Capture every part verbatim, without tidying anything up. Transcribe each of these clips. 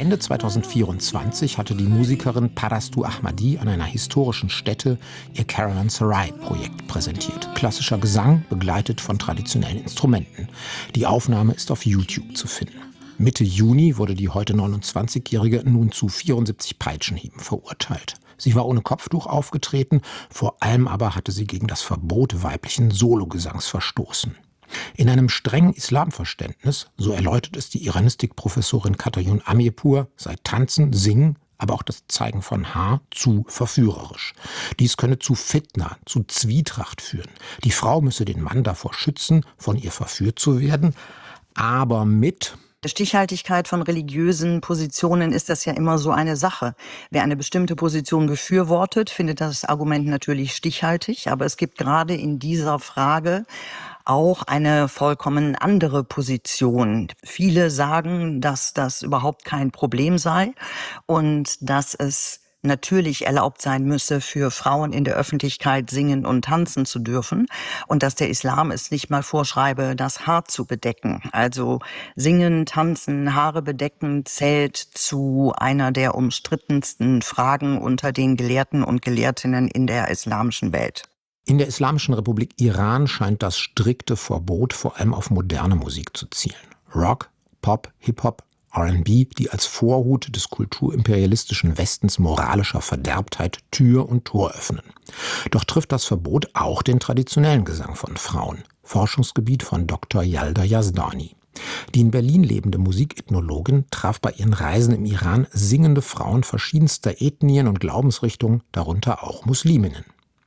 Ende zweitausendvierundzwanzig hatte die Musikerin Parastu Ahmadi an einer historischen Stätte ihr Caravanserai-Projekt präsentiert. Klassischer Gesang, begleitet von traditionellen Instrumenten. Die Aufnahme ist auf YouTube zu finden. Mitte Juni wurde die heute neunundzwanzigjährige nun zu vierundsiebzig Peitschenhieben verurteilt. Sie war ohne Kopftuch aufgetreten, vor allem aber hatte sie gegen das Verbot weiblichen Sologesangs verstoßen. In einem strengen Islamverständnis, so erläutert es die Iranistikprofessorin Katayun Amirpour, sei Tanzen, Singen, aber auch das Zeigen von Haar zu verführerisch. Dies könne zu Fitna, zu Zwietracht führen. Die Frau müsse den Mann davor schützen, von ihr verführt zu werden, aber mit Der Stichhaltigkeit von religiösen Positionen ist das ja immer so eine Sache. Wer eine bestimmte Position befürwortet, findet das Argument natürlich stichhaltig. Aber es gibt gerade in dieser Frage auch eine vollkommen andere Position. Viele sagen, dass das überhaupt kein Problem sei und dass es natürlich erlaubt sein müsse, für Frauen in der Öffentlichkeit singen und tanzen zu dürfen und dass der Islam es nicht mal vorschreibe, das Haar zu bedecken. Also singen, tanzen, Haare bedecken zählt zu einer der umstrittensten Fragen unter den Gelehrten und Gelehrtinnen in der islamischen Welt. In der Islamischen Republik Iran scheint das strikte Verbot vor allem auf moderne Musik zu zielen. Rock, Pop, Hip-Hop, R and B, die als Vorhut des kulturimperialistischen Westens moralischer Verderbtheit Tür und Tor öffnen. Doch trifft das Verbot auch den traditionellen Gesang von Frauen. Forschungsgebiet von Doktor Yalda Yazdani. Die in Berlin lebende Musikethnologin traf bei ihren Reisen im Iran singende Frauen verschiedenster Ethnien und Glaubensrichtungen, darunter auch Musliminnen.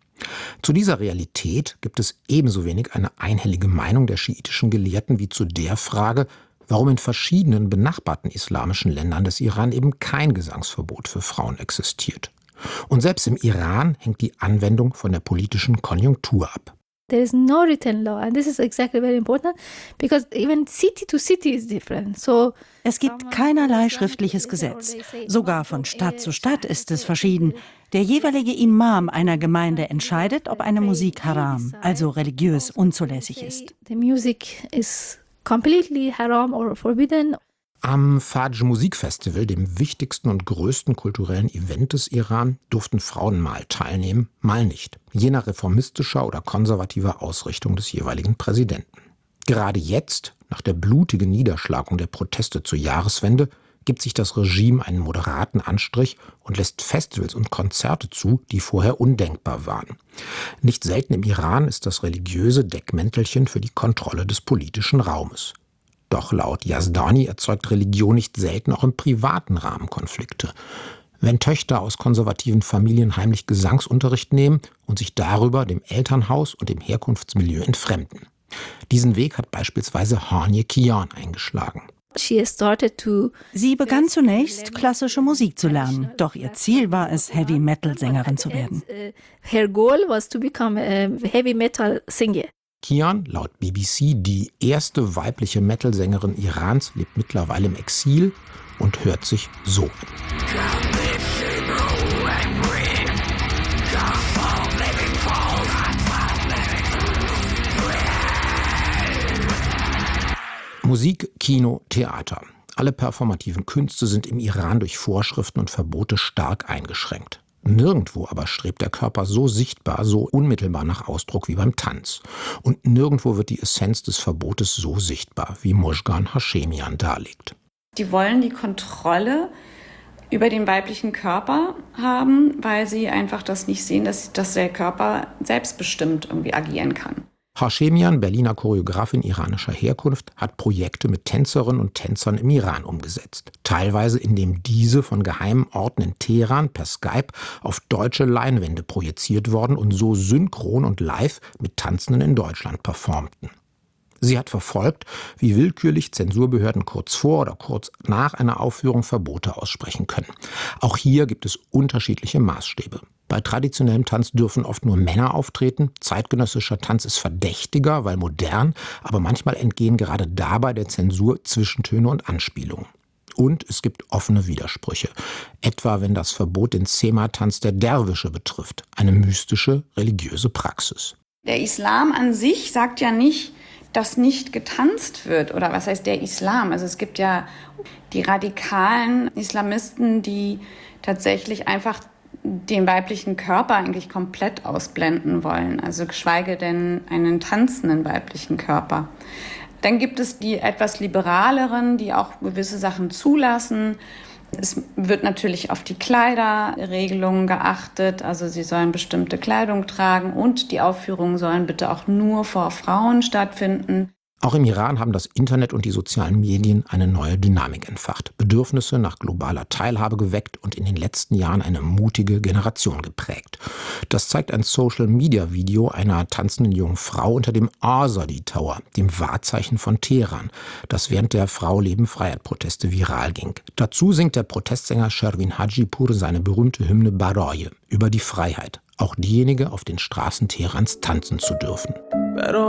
Zu dieser Realität gibt es ebenso wenig eine einhellige Meinung der schiitischen Gelehrten wie zu der Frage, warum in verschiedenen benachbarten islamischen Ländern des Iran eben kein Gesangsverbot für Frauen existiert. Und selbst im Iran hängt die Anwendung von der politischen Konjunktur ab. There is no written law, and this is exactly very important, because even city to city is different. So es gibt keinerlei schriftliches Gesetz. Sogar von Stadt zu Stadt ist es verschieden. Der jeweilige Imam einer Gemeinde entscheidet, ob eine Musik haram, also religiös unzulässig ist. The music is completely haram or forbidden. Am Fajr Musikfestival, dem wichtigsten und größten kulturellen Event des Iran, durften Frauen mal teilnehmen, mal nicht. Je nach reformistischer oder konservativer Ausrichtung des jeweiligen Präsidenten. Gerade jetzt, nach der blutigen Niederschlagung der Proteste zur Jahreswende, gibt sich das Regime einen moderaten Anstrich und lässt Festivals und Konzerte zu, die vorher undenkbar waren. Nicht selten im Iran ist das religiöse Deckmäntelchen für die Kontrolle des politischen Raumes. Doch laut Yazdani erzeugt Religion nicht selten auch im privaten Rahmen Konflikte. Wenn Töchter aus konservativen Familien heimlich Gesangsunterricht nehmen und sich darüber dem Elternhaus und dem Herkunftsmilieu entfremden. Diesen Weg hat beispielsweise Hanya Kian eingeschlagen. Sie begann zunächst, klassische Musik zu lernen, doch ihr Ziel war es, Heavy-Metal-Sängerin zu werden. Her goal was to become a heavy metal singer. Kian, laut B B C die erste weibliche Metal-Sängerin Irans, lebt mittlerweile im Exil und hört sich so an. Musik, Kino, Theater. Alle performativen Künste sind im Iran durch Vorschriften und Verbote stark eingeschränkt. Nirgendwo aber strebt der Körper so sichtbar, so unmittelbar nach Ausdruck wie beim Tanz. Und nirgendwo wird die Essenz des Verbotes so sichtbar, wie Mojgan Hashemian darlegt. Die wollen die Kontrolle über den weiblichen Körper haben, weil sie einfach das nicht sehen, dass, dass der Körper selbstbestimmt irgendwie agieren kann. Hashemian, Berliner Choreografin iranischer Herkunft, hat Projekte mit Tänzerinnen und Tänzern im Iran umgesetzt. Teilweise indem diese von geheimen Orten in Teheran per Skype auf deutsche Leinwände projiziert worden und so synchron und live mit Tanzenden in Deutschland performten. Sie hat verfolgt, wie willkürlich Zensurbehörden kurz vor oder kurz nach einer Aufführung Verbote aussprechen können. Auch hier gibt es unterschiedliche Maßstäbe. Bei traditionellem Tanz dürfen oft nur Männer auftreten. Zeitgenössischer Tanz ist verdächtiger, weil modern, aber manchmal entgehen gerade dabei der Zensur Zwischentöne und Anspielungen. Und es gibt offene Widersprüche, etwa wenn das Verbot den Sema-Tanz der Derwische betrifft, eine mystische, religiöse Praxis. Der Islam an sich sagt ja nicht, dass nicht getanzt wird. Oder was heißt der Islam? Also es gibt ja die radikalen Islamisten, die tatsächlich einfach den weiblichen Körper eigentlich komplett ausblenden wollen. Also geschweige denn einen tanzenden weiblichen Körper. Dann gibt es die etwas liberaleren, die auch gewisse Sachen zulassen. Es wird natürlich auf die Kleiderregelungen geachtet. Also sie sollen bestimmte Kleidung tragen und die Aufführungen sollen bitte auch nur vor Frauen stattfinden. Auch im Iran haben das Internet und die sozialen Medien eine neue Dynamik entfacht, Bedürfnisse nach globaler Teilhabe geweckt und in den letzten Jahren eine mutige Generation geprägt. Das zeigt ein Social-Media-Video einer tanzenden jungen Frau unter dem Azadi Tower, dem Wahrzeichen von Teheran, das während der Frau-Leben-Freiheit-Proteste viral ging. Dazu singt der Protestsänger Shervin Hajipur seine berühmte Hymne Baroye über die Freiheit, auch diejenige auf den Straßen Teherans tanzen zu dürfen.